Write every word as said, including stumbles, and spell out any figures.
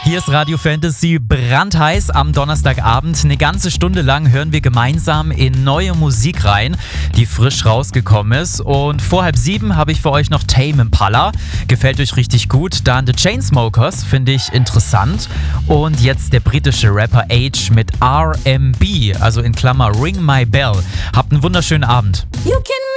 Hier ist Radio Fantasy brandheiß am Donnerstagabend. Eine ganze Stunde lang hören wir gemeinsam in neue Musik rein, die frisch rausgekommen ist. Und vor halb sieben habe ich für euch noch Tame Impala. Gefällt euch richtig gut. Dann The Chainsmokers, finde ich interessant. Und jetzt der britische Rapper Age mit R M B, also in Klammer Ring My Bell. Habt einen wunderschönen Abend. You can